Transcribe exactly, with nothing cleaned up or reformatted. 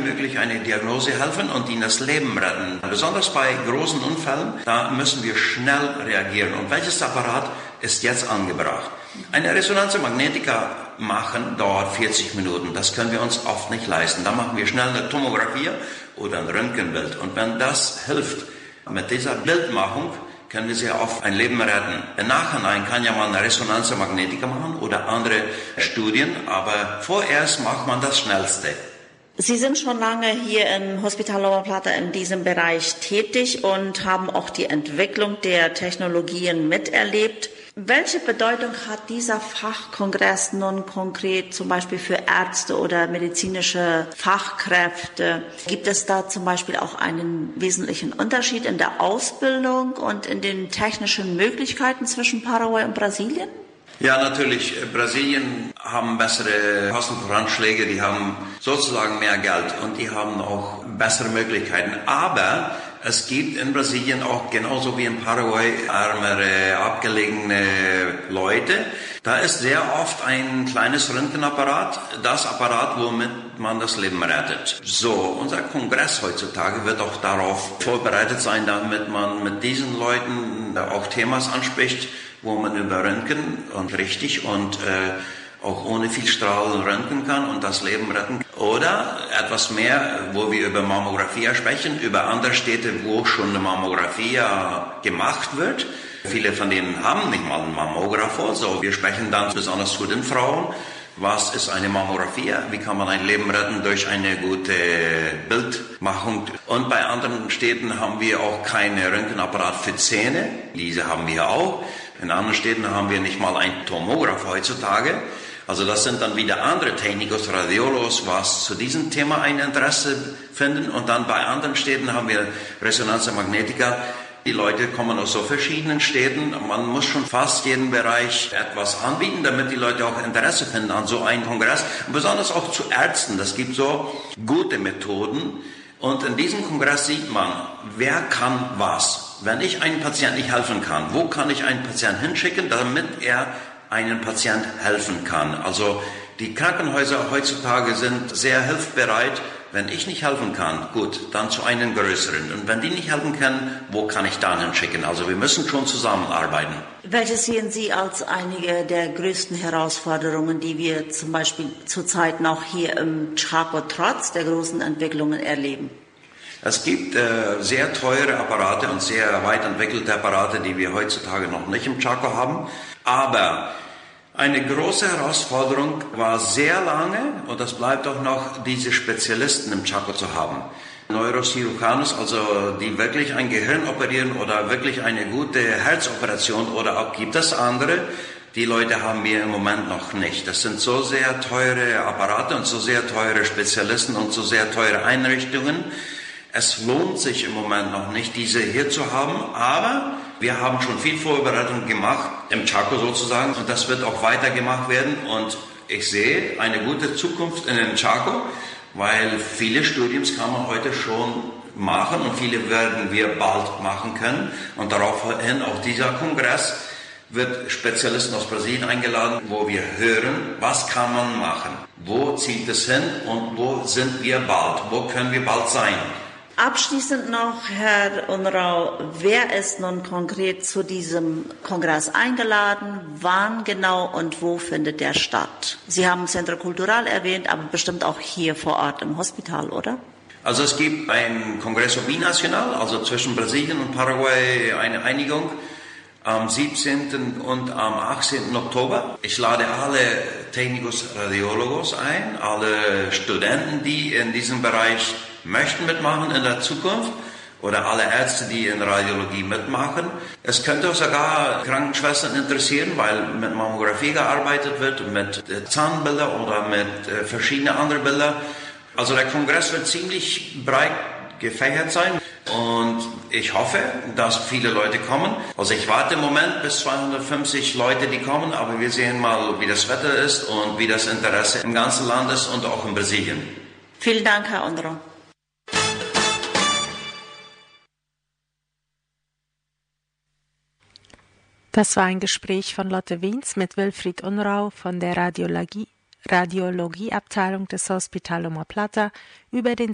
wirklich eine Diagnose helfen und ihnen das Leben retten. Besonders bei großen Unfällen, da müssen wir schnell reagieren. Und welches Apparat ist jetzt angebracht? Eine Resonanzmagnetiker machen dauert vierzig Minuten. Das können wir uns oft nicht leisten. Da machen wir schnell eine Tomographie oder ein Röntgenbild. Und wenn das hilft, mit dieser Bildmachung können wir sehr oft ein Leben retten. Im Nachhinein kann ja man eine Resonanzmagnetiker machen oder andere Studien, aber vorerst macht man das Schnellste. Sie sind schon lange hier im Hospital Loma Plata in diesem Bereich tätig und haben auch die Entwicklung der Technologien miterlebt. Welche Bedeutung hat dieser Fachkongress nun konkret zum Beispiel für Ärzte oder medizinische Fachkräfte? Gibt es da zum Beispiel auch einen wesentlichen Unterschied in der Ausbildung und in den technischen Möglichkeiten zwischen Paraguay und Brasilien? Ja, natürlich. Brasilien haben bessere Kostenvoranschläge, die haben sozusagen mehr Geld und die haben auch bessere Möglichkeiten. Aber es gibt in Brasilien auch genauso wie in Paraguay ärmere, abgelegene Leute. Da ist sehr oft ein kleines Röntgenapparat, das Apparat, womit man das Leben rettet. So, unser Kongress heutzutage wird auch darauf vorbereitet sein, damit man mit diesen Leuten auch Themen anspricht, wo man über Röntgen und richtig und äh, auch ohne viel Strahlen röntgen kann und das Leben retten. Oder etwas mehr, wo wir über Mammographie sprechen, über andere Städte, wo schon eine Mammographie gemacht wird. Viele von denen haben nicht mal einen Mammograph. So, wir sprechen dann besonders zu den Frauen. Was ist eine Mammographie? Wie kann man ein Leben retten durch eine gute Bildmachung? Und bei anderen Städten haben wir auch keinen Röntgenapparat für Zähne. Diese haben wir auch. In anderen Städten haben wir nicht mal einen Tomograph heutzutage. Also das sind dann wieder andere Technikos, Radiologos, was zu diesem Thema ein Interesse finden. Und dann bei anderen Städten haben wir Resonanzmagnetiker. Die Leute kommen aus so verschiedenen Städten. Man muss schon fast jeden Bereich etwas anbieten, damit die Leute auch Interesse finden an so einem Kongress. Und besonders auch zu Ärzten. Das gibt so gute Methoden. Und in diesem Kongress sieht man, wer kann was. Wenn ich einem Patienten nicht helfen kann, wo kann ich einen Patienten hinschicken, damit er einen Patienten helfen kann. Also die Krankenhäuser heutzutage sind sehr hilfsbereit. Wenn ich nicht helfen kann, gut, dann zu einem größeren. Und wenn die nicht helfen können, wo kann ich dann hinschicken? Also wir müssen schon zusammenarbeiten. Welches sehen Sie als einige der größten Herausforderungen, die wir zum Beispiel zurzeit noch hier im Chaco trotz der großen Entwicklungen erleben? Es gibt äh, sehr teure Apparate und sehr weit entwickelte Apparate, die wir heutzutage noch nicht im Chaco haben. Aber eine große Herausforderung war sehr lange, und das bleibt auch noch, diese Spezialisten im Chaco zu haben. Neurocirujanos, also die wirklich ein Gehirn operieren oder wirklich eine gute Herzoperation oder auch gibt es andere. Die Leute haben wir im Moment noch nicht. Das sind so sehr teure Apparate und so sehr teure Spezialisten und so sehr teure Einrichtungen. Es lohnt sich im Moment noch nicht, diese hier zu haben, aber wir haben schon viel Vorbereitung gemacht, im Chaco sozusagen, und das wird auch weiter gemacht werden. Und ich sehe eine gute Zukunft in dem Chaco, weil viele Studiums kann man heute schon machen und viele werden wir bald machen können. Und daraufhin auch dieser Kongress wird Spezialisten aus Brasilien eingeladen, wo wir hören, was kann man machen, wo zieht es hin und wo sind wir bald, wo können wir bald sein. Abschließend noch, Herr Unrau, wer ist nun konkret zu diesem Kongress eingeladen? Wann genau und wo findet der statt? Sie haben Centro Cultural erwähnt, aber bestimmt auch hier vor Ort im Hospital, oder? Also es gibt ein Congreso Binacional, also zwischen Brasilien und Paraguay eine Einigung am siebzehnten und am achtzehnten Oktober. Ich lade alle Technicos Radiologos ein, alle Studenten, die in diesem Bereich möchten mitmachen in der Zukunft oder alle Ärzte, die in Radiologie mitmachen. Es könnte sogar Krankenschwestern interessieren, weil mit Mammographie gearbeitet wird, mit Zahnbildern oder mit verschiedenen anderen Bildern. Also der Kongress wird ziemlich breit gefächert sein und ich hoffe, dass viele Leute kommen. Also ich warte im Moment bis zweihundertfünfzig Leute, die kommen, aber wir sehen mal, wie das Wetter ist und wie das Interesse im ganzen Land ist und auch in Brasilien. Vielen Dank, Herr Unrau. Das war ein Gespräch von Lotte Wiens mit Wilfried Unrau von der Radiologie, Radiologieabteilung des Hospital Loma Plata über den